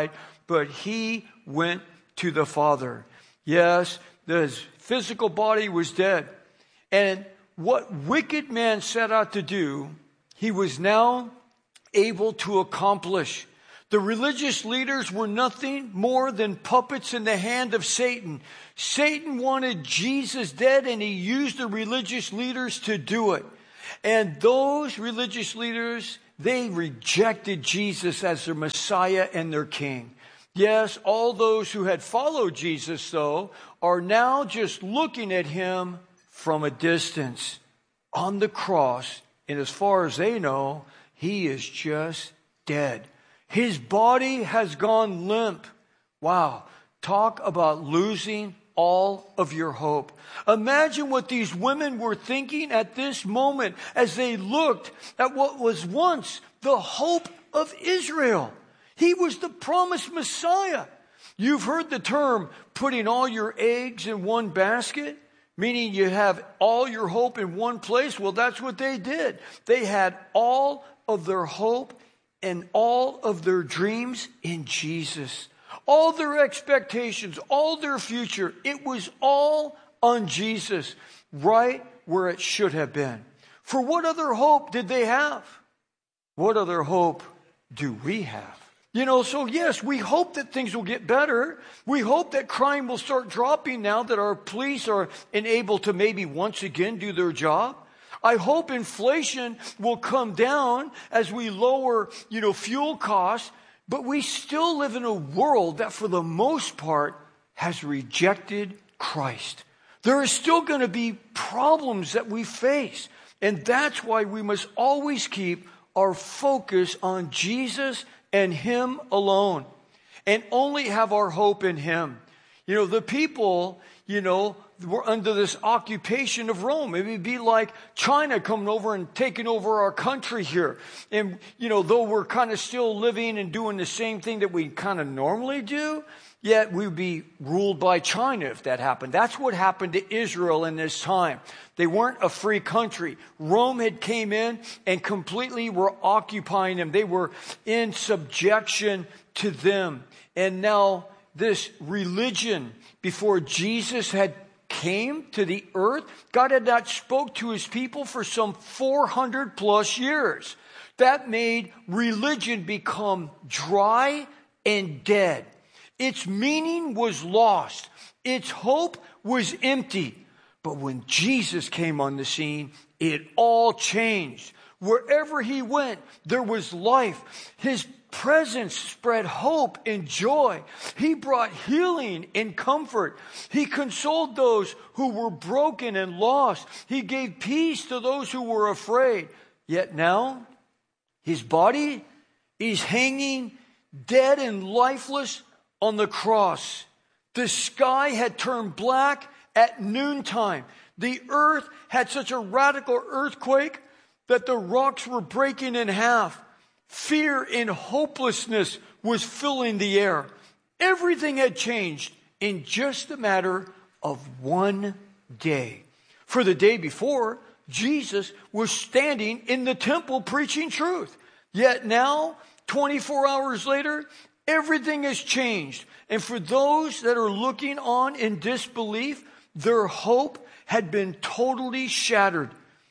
but he went to the Father. Yes, his physical body was dead. And what wicked man set out to do, he was now able to accomplish. The religious leaders were nothing more than puppets in the hand of Satan. Satan wanted Jesus dead, and he used the religious leaders to do it. And those religious leaders, they rejected Jesus as their Messiah and their King. Yes, all those who had followed Jesus, though, are now just looking at him from a distance on the cross. And as far as they know, he is just dead. His body has gone limp. Wow. Talk about losing all of your hope. Imagine what these women were thinking at this moment as they looked at what was once the hope of Israel. He was the promised Messiah. You've heard the term putting all your eggs in one basket, meaning you have all your hope in one place. Well, that's what they did. They had all of their hope and all of their dreams in Jesus. All their expectations, all their future, it was all on Jesus, right where it should have been. For what other hope did they have? What other hope do we have? You know, so yes, we hope that things will get better. We hope that crime will start dropping now that our police are enabled to maybe once again do their job. I hope inflation will come down as we lower, you know, fuel costs. But we still live in a world that for the most part has rejected Christ. There are still going to be problems that we face. And that's why we must always keep our focus on Jesus and him alone. And only have our hope in him. You know, the people, you know, were under this occupation of Rome. It would be like China coming over and taking over our country here. And, you know, though we're kind of still living and doing the same thing that we kind of normally do, yet we would be ruled by China if that happened. That's what happened to Israel in this time. They weren't a free country. Rome had came in and completely were occupying them. They were in subjection to them. And now this religion, before Jesus had came to the earth, God had not spoke to his people for some four hundred plus years. That made religion become dry and dead. Its meaning was lost. Its hope was empty. But when Jesus came on the scene, it all changed. Wherever he went, there was life. His presence spread hope and joy. He brought healing and comfort. He consoled those who were broken and lost. He gave peace to those who were afraid. Yet now, his body is hanging dead and lifeless on the cross. The sky had turned black at noontime. The earth had such a radical earthquake that the rocks were breaking in half. Fear and hopelessness was filling the air. Everything had changed in just a matter of one day. For the day before, Jesus was standing in the temple preaching truth. Yet now, twenty-four hours later, everything has changed. And for those that are looking on in disbelief, their hope had been totally shattered.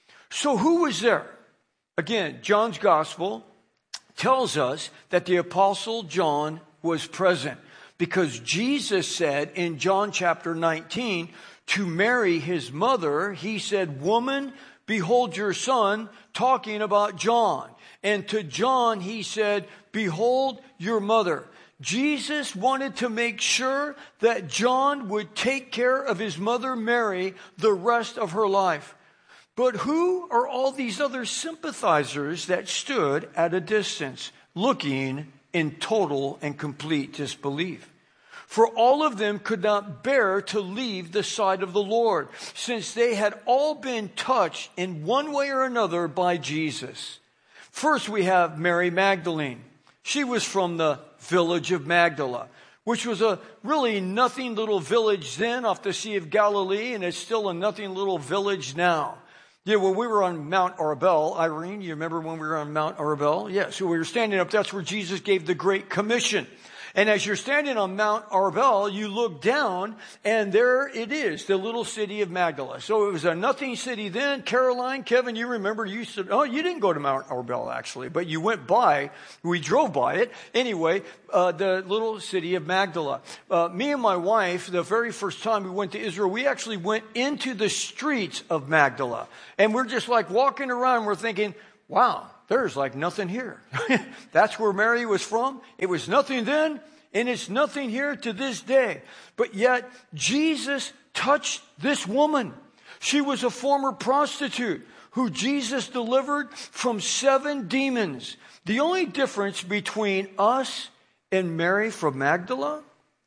So who was there? Again, John's gospel tells us that the apostle John was present because Jesus said in John chapter nineteen to Mary, his mother, he said, "Woman, behold your son," talking about John. And to John, he said, "Behold your mother." Jesus wanted to make sure that John would take care of his mother Mary the rest of her life. But who are all these other sympathizers that stood at a distance, looking in total and complete disbelief? For all of them could not bear to leave the side of the Lord, since they had all been touched in one way or another by Jesus. First, we have Mary Magdalene. She was from the village of Magdala, which was a really nothing little village then off the Sea of Galilee, and it's still a nothing little village now. Yeah, when we were on Mount Arbel, Irene, you remember when we were on Mount Arbel? Yeah, so we were standing up. That's where Jesus gave the Great Commission. And as you're standing on Mount Arbel, you look down, and there it is, the little city of Magdala. So it was a nothing city then. Caroline, Kevin, you remember, you said, oh, you didn't go to Mount Arbel, actually, but you went by. We drove by it. Anyway, uh, the little city of Magdala. Uh, me and my wife, the very first time we went to Israel, we actually went into the streets of Magdala. And we're just like walking around, we're thinking, wow, there's like nothing here. That's where Mary was from. It was nothing then, and it's nothing here to this day. But yet, Jesus touched this woman. She was a former prostitute who Jesus delivered from seven demons. The only difference between us and Mary from Magdala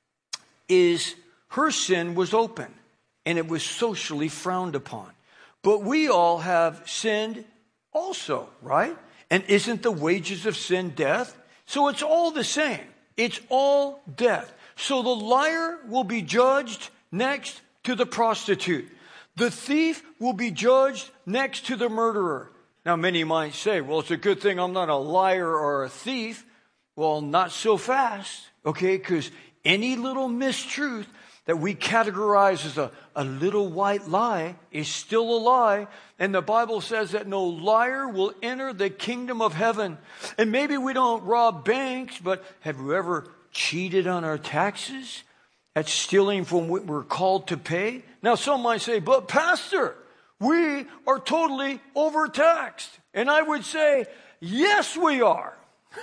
is her sin was open, and it was socially frowned upon. But we all have sinned also, right? And isn't the wages of sin death? So it's all the same. It's all death. So the liar will be judged next to the prostitute. The thief will be judged next to the murderer. Now, many might say, well, it's a good thing I'm not a liar or a thief. Well, not so fast, okay? Because any little mistruth that we categorize as a, a little white lie is still a lie. And the Bible says that no liar will enter the kingdom of heaven. And maybe we don't rob banks, but have you ever cheated on our taxes? That's stealing from what we're called to pay. Now, some might say, but Pastor, we are totally overtaxed. And I would say, yes, we are.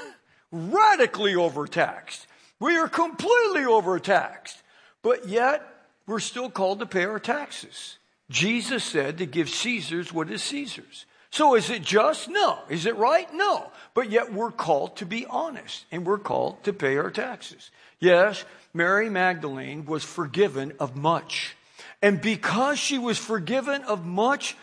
Radically overtaxed. We are completely overtaxed. But yet, we're still called to pay our taxes. Jesus said to give Caesar's what is Caesar's. So is it just? No. Is it right? No. But yet we're called to be honest, and we're called to pay our taxes. Yes, Mary Magdalene was forgiven of much. And because she was forgiven of much,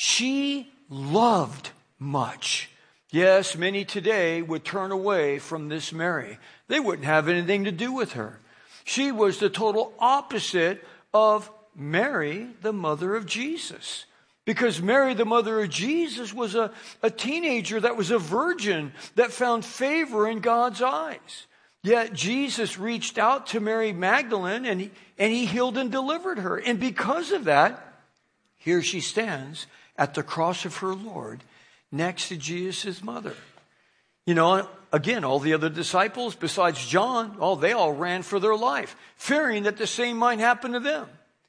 she loved much. Yes, many today would turn away from this Mary. They wouldn't have anything to do with her. She was the total opposite of Mary, the mother of Jesus. Because Mary, the mother of Jesus, was a, a teenager that was a virgin that found favor in God's eyes. Yet Jesus reached out to Mary Magdalene and he, and he healed and delivered her. And because of that, here she stands at the cross of her Lord next to Jesus' mother. You know, again, all the other disciples besides John, oh, they all ran for their life, fearing that the same might happen to them.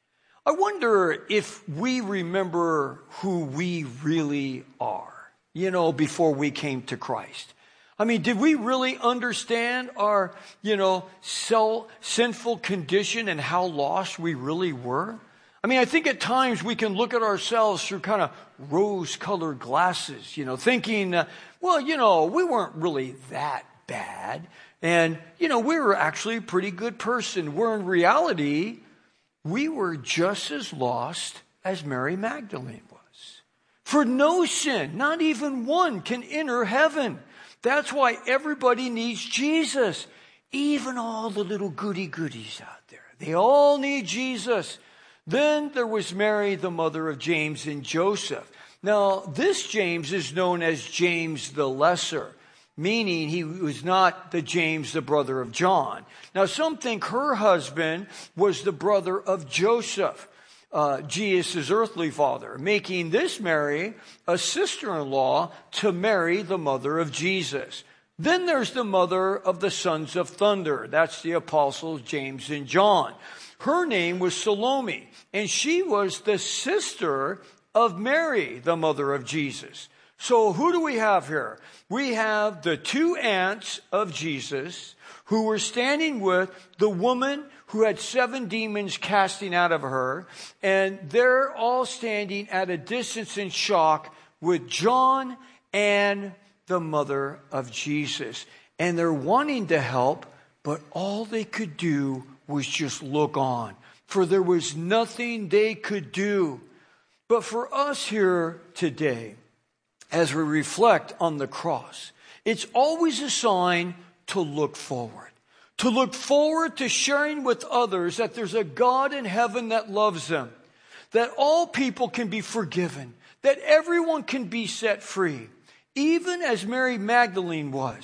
I wonder if we remember who we really are, you know, before we came to Christ. I mean, did we really understand our, you know, self, sinful condition and how lost we really were? I mean, I think at times we can look at ourselves through kind of rose-colored glasses, you know, thinking, uh, well, you know, we weren't really that bad. And, you know, we were actually a pretty good person. Where in reality, we were just as lost as Mary Magdalene was. For no sin, not even one, can enter heaven. That's why everybody needs Jesus. Even all the little goody-goodies out there. They all need Jesus. Then there was Mary, the mother of James and Joseph. Now, this James is known as James the Lesser, meaning he was not the James, the brother of John. Now, some think her husband was the brother of Joseph, uh, Jesus' earthly father, making this Mary a sister-in-law to Mary, the mother of Jesus. Then there's the mother of the sons of thunder. That's the apostles James and John. Her name was Salome, and she was the sister of Mary, the mother of Jesus. So who do we have here? We have the two aunts of Jesus who were standing with the woman who had seven demons casting out of her, and they're all standing at a distance in shock with John and the mother of Jesus. And they're wanting to help, but all they could do was just look on, for there was nothing they could do. But for us here today, as we reflect on the cross, it's always a sign to look forward. To look forward to sharing with others that there's a God in heaven that loves them, that all people can be forgiven, that everyone can be set free, even as Mary Magdalene was.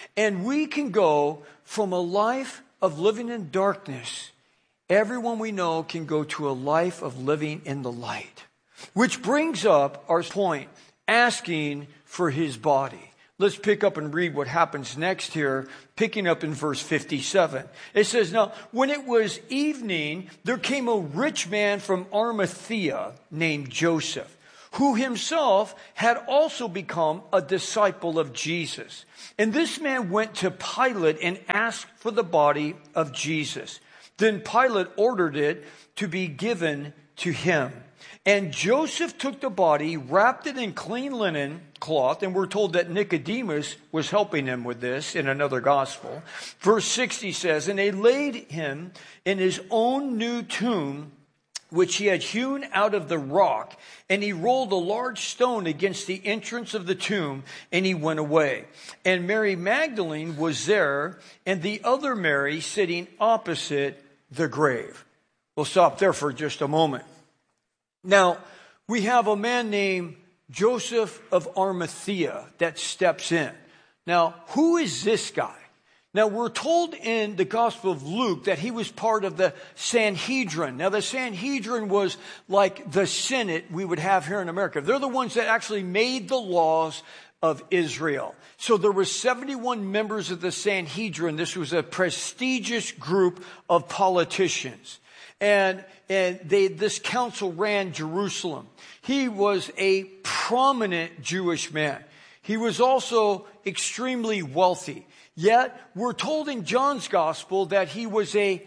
And we can go from a life of living in darkness. Everyone we know can go to a life of living in the light. Which brings up our point, asking for his body. Let's pick up and read what happens next here, picking up in verse fifty-seven. It says, now, when it was evening, there came a rich man from Arimathea named Joseph, who himself had also become a disciple of Jesus. And this man went to Pilate and asked for the body of Jesus. Then Pilate ordered it to be given to him. And Joseph took the body, wrapped it in clean linen cloth, and we're told that Nicodemus was helping him with this in another gospel. Verse sixty says, and they laid him in his own new tomb, which he had hewn out of the rock, and he rolled a large stone against the entrance of the tomb, and he went away. And Mary Magdalene was there, and the other Mary sitting opposite the grave. We'll stop there for just a moment. Now, we have a man named Joseph of Arimathea that steps in. Now, who is this guy? Now, we're told in the Gospel of Luke that he was part of the Sanhedrin. Now, the Sanhedrin was like the Senate we would have here in America. They're the ones that actually made the laws of Israel. So there were seventy-one members of the Sanhedrin. This was a prestigious group of politicians. And, and they, this council ran Jerusalem. He was a prominent Jewish man. He was also extremely wealthy. Yet, we're told in John's gospel that he was a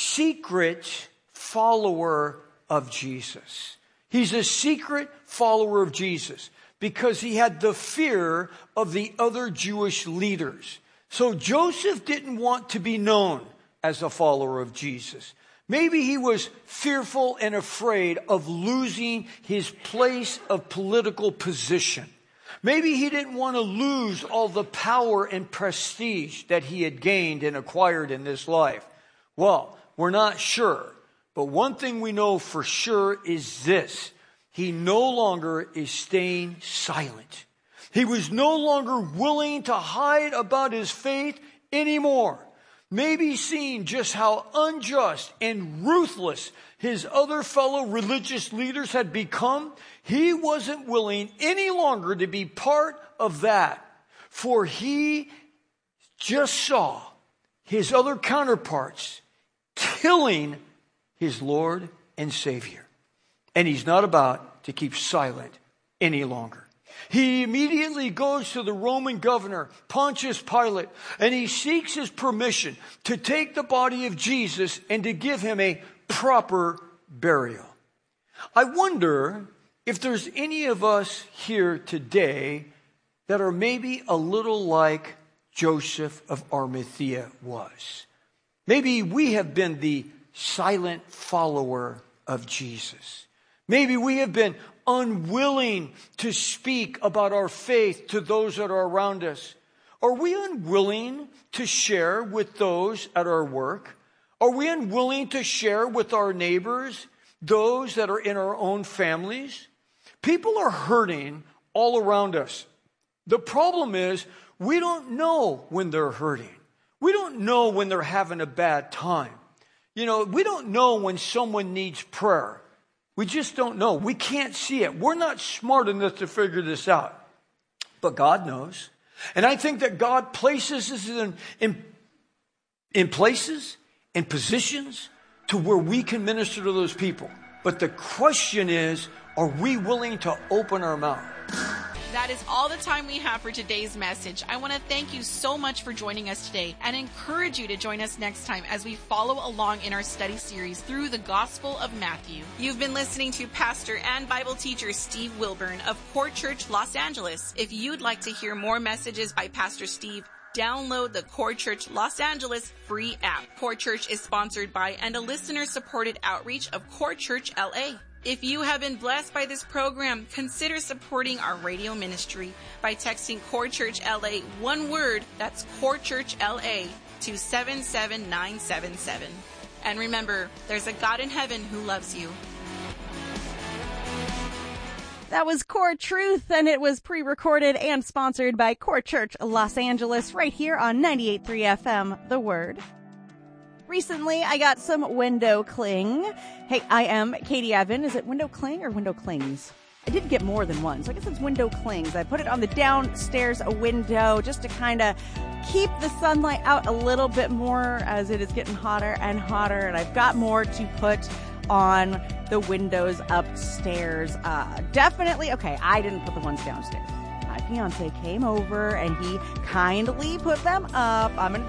secret follower of Jesus. He's a secret follower of Jesus because he had the fear of the other Jewish leaders. So Joseph didn't want to be known as a follower of Jesus. Maybe he was fearful and afraid of losing his place of political position. Maybe he didn't want to lose all the power and prestige that he had gained and acquired in this life. Well, we're not sure. But one thing we know for sure is this. He no longer is staying silent. He was no longer willing to hide about his faith anymore. Maybe seeing just how unjust and ruthless his other fellow religious leaders had become, he wasn't willing any longer to be part of that. For he just saw his other counterparts killing his Lord and Savior. And he's not about to keep silent any longer. He immediately goes to the Roman governor, Pontius Pilate, and he seeks his permission to take the body of Jesus and to give him a proper burial. I wonder if there's any of us here today that are maybe a little like Joseph of Arimathea was. Maybe we have been the silent follower of Jesus. Maybe we have been unwilling to speak about our faith to those that are around us. Are we unwilling to share with those at our work? Are we unwilling to share with our neighbors, those that are in our own families? People are hurting all around us. The problem is we don't know when they're hurting. We don't know when they're having a bad time. You know, we don't know when someone needs prayer. We just don't know. We can't see it. We're not smart enough to figure this out. But God knows. And I think that God places us in, in, in places and positions to where we can minister to those people. But the question is, are we willing to open our mouth? That is all the time we have for today's message. I want to thank you so much for joining us today and encourage you to join us next time as we follow along in our study series through the Gospel of Matthew. You've been listening to Pastor and Bible teacher Steve Wilburn of Core Church Los Angeles. If you'd like to hear more messages by Pastor Steve, download the Core Church Los Angeles free app. Core Church is sponsored by and a listener-supported outreach of Core Church L A. If you have been blessed by this program, consider supporting our radio ministry by texting Core Church L A, one word, that's Core Church L A, to seven seven nine seven seven. And remember, there's a God in heaven who loves you. That was Core Truth, and it was pre-recorded and sponsored by Core Church Los Angeles right here on ninety-eight point three F M, The Word. Recently, I got some window cling. Hey, I am Katie Evan. Is it window cling or window clings? I did get more than one, so I guess it's window clings. I put it on the downstairs window just to kind of keep the sunlight out a little bit more as it is getting hotter and hotter, and I've got more to put on the windows upstairs. Uh, definitely, okay, I didn't put the ones downstairs. My fiance came over and he kindly put them up. I'm going to